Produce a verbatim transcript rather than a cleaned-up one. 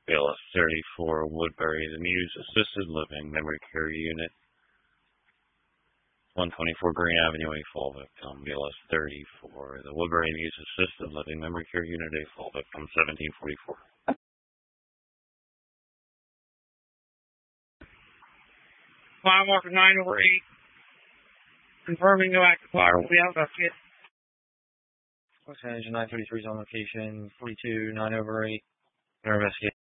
B L S thirty-four, Woodbury, the Muse Assisted Living Memory Care Unit. one twenty-four Green Avenue, a fall victim. B L S thirty-four, the Woodbury Muse Assisted Living Memory Care Unit, a fall victim. seventeen forty-four. Fire marker nine over eight. Confirming no active fire. Will be out about it. Engine nine thirty-three is on location. forty-two, nine over eight. Investigate.